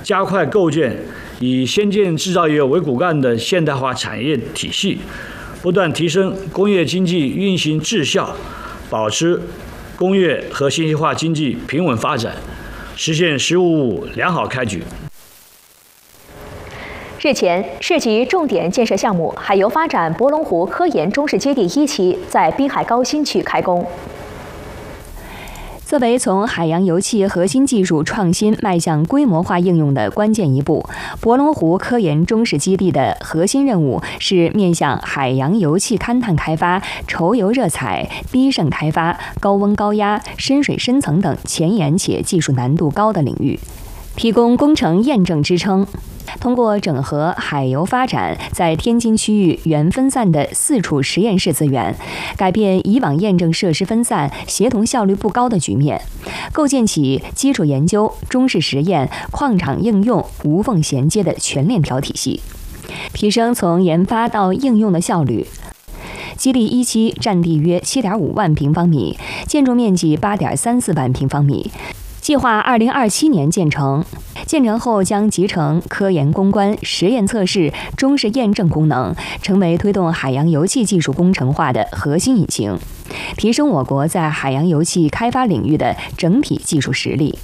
加快构建以先进制造业为骨干的现代化产业体系，不断提升工业经济运行质效，保持工业和信息化经济平稳发展，实现“十五五”良好开局。 日前，市级重点建设项目海油发展博龙湖科研中试基地1期在滨海高新区开工。 作为从海洋油气核心技术创新迈向规模化应用的关键一步，博龙湖科研中试基地的核心任务是面向海洋油气勘探开发、稠油热采、低渗开发、高温高压、深水深层等前沿且技术难度高的领域，提供工程验证支撑。通过整合海油发展在天津区域原分散的4处实验室资源，改变以往验证设施分散、协同效率不高的局面，构建起基础研究、中试实验、矿场应用无缝衔接的全链条体系，提升从研发到应用的效率。基地1期占地约7.5万平方米，建筑面积8.34万平方米，计划2027年建成。建成后将集成科研攻关、实验测试、中试验证功能，成为推动海洋油气技术工程化的核心引擎，提升我国在海洋油气开发领域的整体技术实力。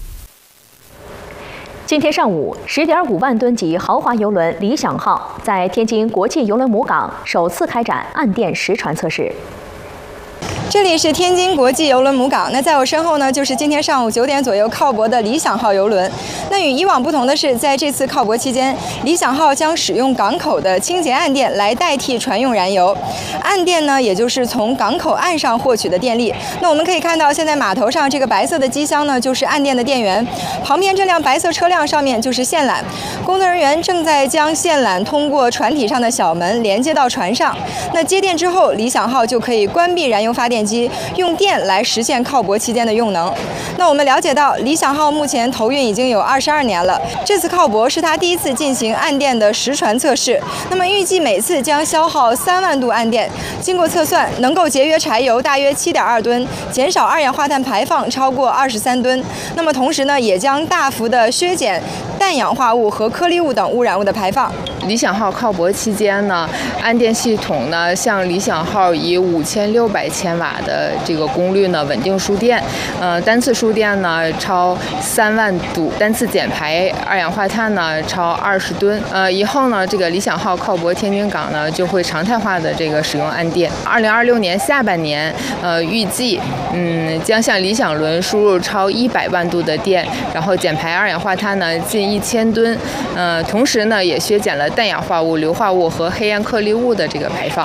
今天上午，10.5万吨级豪华邮轮“理想号”在天津国际邮轮母港首次开展岸电实船测试。 这里是天津国际邮轮母港，那在我身后呢，就是今天上午9点左右靠泊的理想号邮轮。那与以往不同的是，在这次靠泊期间，理想号将使用港口的清洁岸电来代替船用燃油。岸电呢，也就是从港口岸上获取的电力。那我们可以看到，现在码头上这个白色的机箱呢，就是岸电的电源，旁边这辆白色车辆上面就是线缆，工作人员正在将线缆通过船体上的小门连接到船上。那接电之后，理想号就可以关闭燃油发电机，用电来实现靠泊期间的用能。那我们了解到，理想号目前投运已经有22年了，这次靠泊是它第一次进行岸电的实船测试。那么预计每次将消耗3万度岸电，经过测算，能够节约柴油大约7.2吨，减少二氧化碳排放超过23吨。那么同时呢，也将大幅的削减氮氧化物和颗粒物等污染物的排放。 理想号靠泊期间呢，岸电系统呢向理想号以5600千瓦的这个功率呢稳定输电，单次输电呢超3万度，单次减排二氧化碳呢超20吨。以后呢，这个理想号靠泊天津港呢就会常态化的这个使用岸电。2026年下半年，预计将向理想轮输入超100万度的电，然后减排二氧化碳呢近1000吨，同时呢也削减了氮氧化物、硫化物和黑暗颗粒物的这个排放。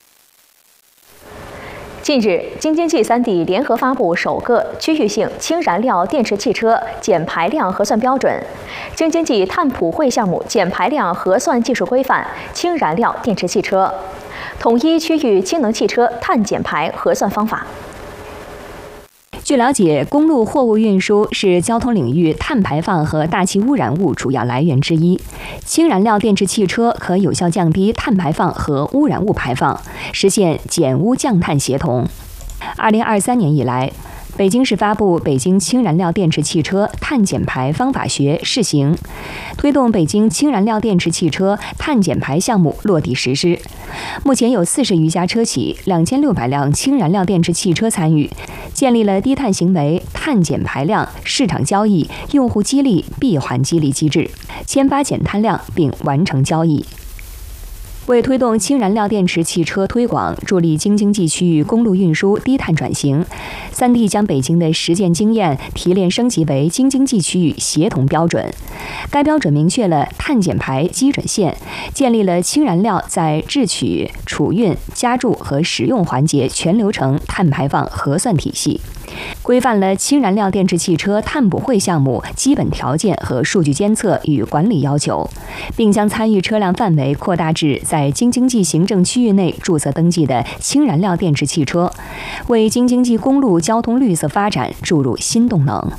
近日，京津冀3地联合发布首个区域性氢燃料电池汽车减排量核算标准——京津冀碳普惠项目减排量核算技术规范氢燃料电池汽车，统一区域氢能汽车碳减排核算方法。 据了解，公路货物运输是交通领域碳排放和大气污染物主要来源之一。氢燃料电池汽车可有效降低碳排放和污染物排放，实现减污降碳协同。2023年以来，北京市发布《北京氢燃料电池汽车碳减排方法学试行》，推动北京氢燃料电池汽车碳减排项目落地实施。目前有40余家车企、2600辆氢燃料电池汽车参与，建立了低碳行为、碳减排量、市场交易、用户激励、闭环激励机制，签发减碳量并完成交易。为推动氢燃料电池汽车推广，助力京津冀区域公路运输低碳转型，3地将北京的实践经验提炼升级为京津冀区域协同标准。该标准明确了碳减排基准线，建立了氢燃料在制取、储运、加注和使用环节全流程碳排放核算体系，规范了氢燃料电池汽车碳普惠项目基本条件和数据监测与管理要求，并将参与车辆范围扩大至在京津冀行政区域内注册登记的氢燃料电池汽车，为京津冀公路交通绿色发展注入新动能。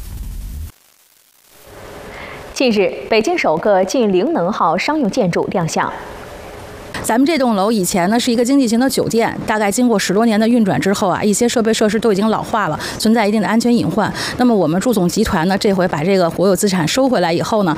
近日，北京首个近零能耗商用建筑亮相。 咱们这栋楼以前呢是一个经济型的酒店，大概经过10多年的运转之后啊，一些设备设施都已经老化了，存在一定的安全隐患。那么我们祝总集团呢，这回把这个国有资产收回来以后呢，